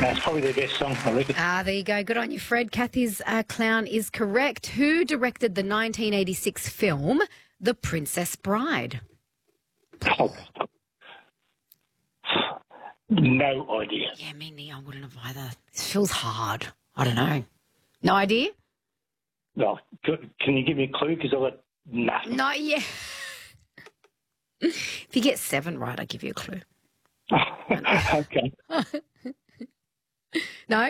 That's probably their best song, I reckon. There you go. Good on you, Fred. Kathy's clown is correct. Who directed the 1986 film The Princess Bride? Oh. No idea. Yeah, me neither. I wouldn't have either. This feels hard. I don't know. No idea? Well, can you give me a clue? Because I've got nothing. Not yet. If you get 7 right, I'll give you a clue. Okay. No?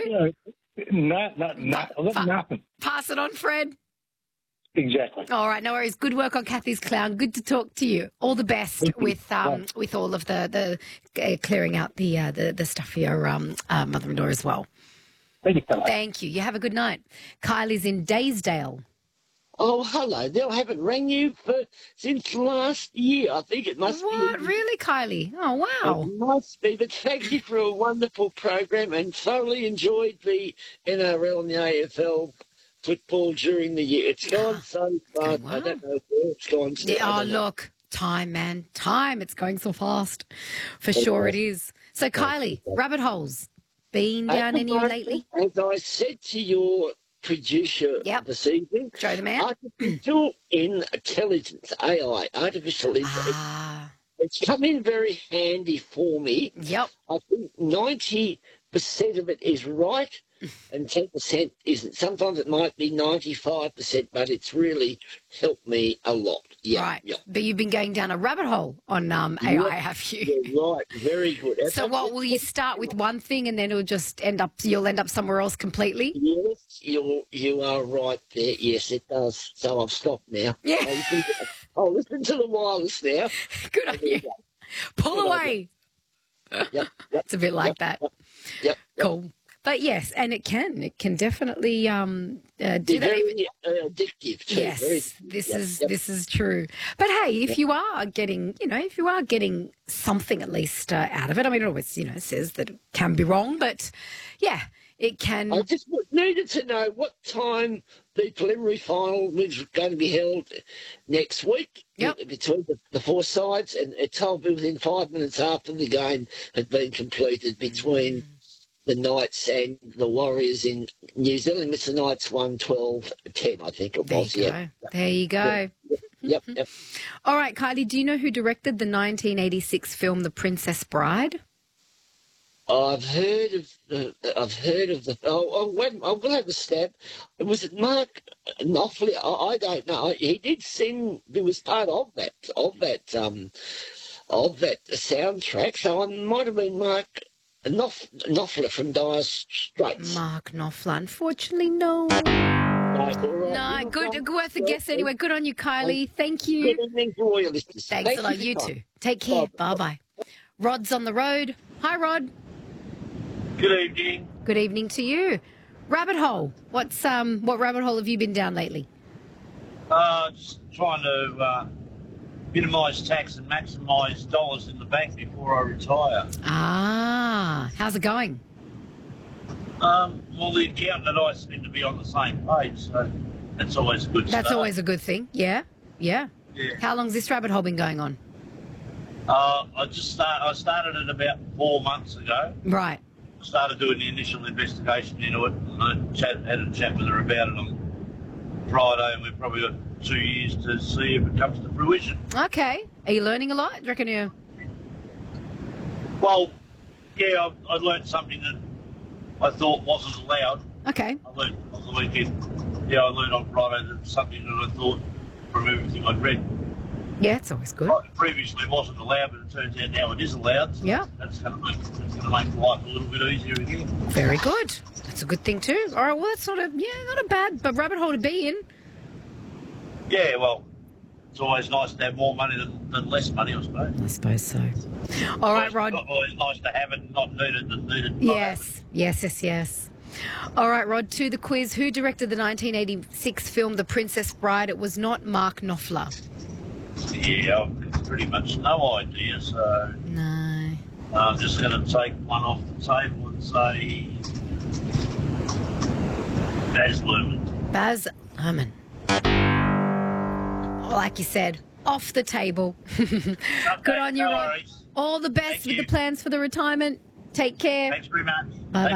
No. I've got nothing. Pass it on, Fred. Exactly. All right, no worries. Good work on Kathy's clown. Good to talk to you. All the best with all of the clearing out the stuff for your mother-in-law as well. Thank you, fella. Thank you. You have a good night. Kylie's in Daysdale. Oh, hello. They haven't rang you since last year. I think it must be. What? Really, Kylie? Oh, wow. It must be. But thank you for a wonderful program and thoroughly enjoyed the NRL and the AFL football during the year. It's gone so fast. Wow. I don't know where it's gone. Look, time, man. Time. It's going so fast. For sure it is. So, Kylie, rabbit holes. Been down any lately? As I said to your producer this evening, Joe the man. Artificial intelligence, AI, artificial intelligence. It's come in very handy for me. Yep. I think 90% of it is right and 10% isn't. Sometimes it might be 95%, but it's really helped me a lot. Yeah, right. Yeah. But you've been going down a rabbit hole on AI, have you? Yeah, right. Very good. So what, will you start with one thing and then you'll end up somewhere else completely? Yes, you are right there. Yes, it does. So I've stopped now. Yeah. I'll listen to the wireless now. Good on you. Pull away. Yep. It's a bit like that. Yep. Cool. But yes, and it can definitely do that. Very addictive too. Yes, this is true. But hey, if you are getting something at least out of it, I mean, it always says that it can be wrong, but yeah, it can. I just needed to know what time the preliminary final was going to be held next week between the 4 sides, and it told me within 5 minutes after the game had been completed between the Knights and the Warriors in New Zealand. Mr. Knights won 12-10, I think it was. There you go. Yep. All right, Kylie, do you know who directed the 1986 film The Princess Bride? I've heard of the. I'm going to have a stab. Was it Mark Knopfler? I don't know. He did sing. He was part of that soundtrack. So it might have been Mark Knopfler from Dire Straits. Mark Knopfler. Unfortunately, no. No, good. Worth a guess anyway. Good on you, Kylie. Thank you. Good evening to all your listeners. Thanks a lot. You too. Take care. Bye-bye. Rod's on the road. Hi, Rod. Good evening. Good evening to you. Rabbit hole. What rabbit hole have you been down lately? Just trying to minimise tax and maximise dollars in the bank before I retire. How's it going? Well, the accountant and I seem to be on the same page, so that's always a good start. That's always a good thing. Yeah. How long's this rabbit hole been going on? I started it about 4 months ago. Right. Started doing the initial investigation into it, and I had a chat with her about it on Friday, and we've probably got 2 years to see if it comes to fruition. Okay. Are you learning a lot? Do you reckon you? Well, yeah, I learned something that I thought wasn't allowed. Okay. I learned on the weekend. Yeah, I learned on Friday that something that I thought from everything I'd read. Yeah, it's always good. Previously wasn't allowed, but it turns out now it is allowed. So yeah. That's going to make life a little bit easier again. Very good. That's a good thing too. All right, well, that's not a bad rabbit hole to be in. Yeah, well, it's always nice to have more money than less money, I suppose. I suppose so. All right, Rod. It's always nice to have it, not need it, than need it. Yes. All right, Rod, to the quiz. Who directed the 1986 film The Princess Bride? It was not Mark Knopfler. Yeah, I've pretty much no idea, so... No. I'm just going to take one off the table and say... Baz Luhrmann. Baz Luhrmann. Like you said, off the table. Good on you, Rod. All the best with the plans for the retirement. Take care. Thanks very much. Bye-bye.